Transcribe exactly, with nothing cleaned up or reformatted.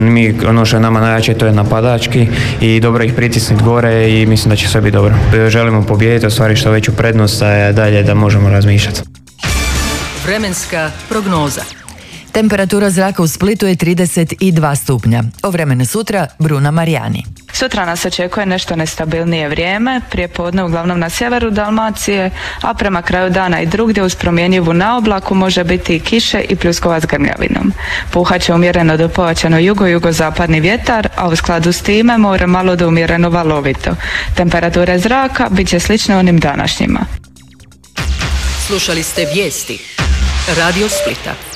Mi, ono što je nama najjače, to je napadački i dobro ih pritisniti gore i mislim da će sve biti dobro. Želimo pobijediti, ostvariti što veću prednost, a dalje da možemo razmišljati. Vremenska prognoza. Temperatura zraka u Splitu je trideset dva stupnja. O vremenu sutra, Bruna Marijani. Sutra nas očekuje nešto nestabilnije vrijeme, prije podne uglavnom na sjeveru Dalmacije, a prema kraju dana i drugdje uz promjenjivu naoblaku može biti i kiše i pljuskova s grmljavinom. Puhat će umjereno do pojačano jugo-jugozapadni vjetar, a u skladu s time more malo do umjereno valovito. Temperature zraka bit će slične onim današnjima. Slušali ste vijesti Radio Splita.